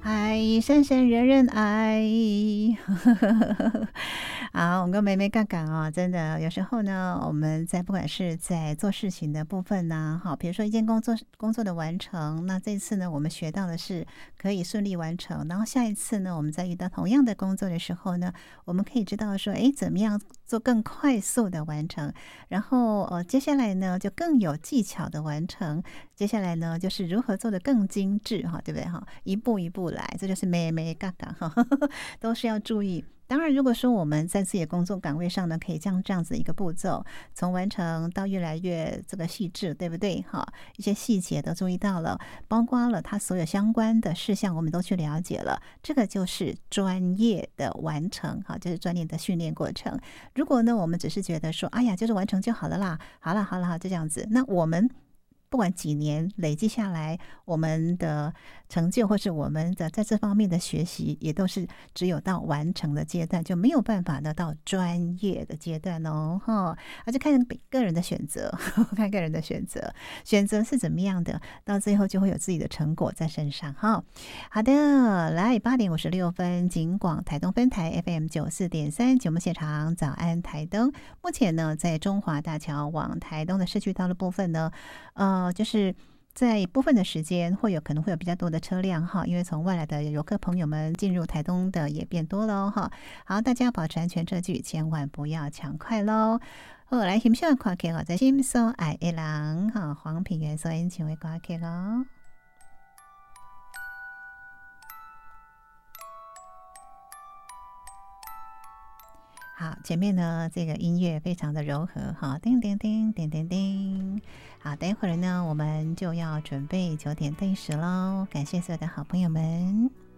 爱深深人人爱。好，我跟梅梅杠杠哦，真的有时候呢，我们在不管是在做事情的部分呢，好，比如说一件工作的完成，那这次呢，我们学到的是可以顺利完成，然后下一次呢，我们在遇到同样的工作的时候呢，我们可以知道说，哎，怎么样做更快速的完成，然后接下来呢，就更有技巧的完成，接下来呢，就是如何做得更精致哈，对不对哈？一步一步来，这就是妹妹嘎嘎哈，都是要注意。当然，如果说我们在自己的工作岗位上呢，可以这样子一个步骤，从完成到越来越这个细致，对不对？哈，一些细节都注意到了，包括了它所有相关的事项，我们都去了解了，这个就是专业的完成，哈，就是专业的训练过程。如果呢，我们只是觉得说，哎呀，就是完成就好了啦，好了好了，就这样子，那我们不管几年累积下来，我们的成就或是我们的在这方面的学习，也都是只有到完成的阶段，就没有办法呢到专业的阶段哦，哈，而且看个人的选择，看个人的选择，选择是怎么样的，到最后就会有自己的成果在身上哈。好的，来8:56，警广台东分台 FM 94.3节目现场，早安台东。目前呢，在中华大桥往台东的市区道路部分呢，就是在部分的时间可能会有比较多的车辆哈，因为从外来的游客朋友们进入台东的也变多了哈。好，大家保持安全车距，千万不要抢快喽。好，来欣赏歌曲哦，在心所爱的人哈，黄品源所演唱的歌曲咯。好，前面呢这个音乐非常的柔和哈，叮叮叮叮叮叮。好，等一会儿呢我们就要准备9点定时喽，感谢所有的好朋友们。